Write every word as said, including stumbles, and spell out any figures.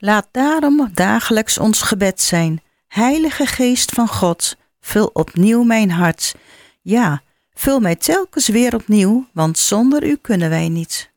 Laat daarom dagelijks ons gebed zijn. Heilige Geest van God, vul opnieuw mijn hart. Ja, vul mij telkens weer opnieuw, want zonder u kunnen wij niet.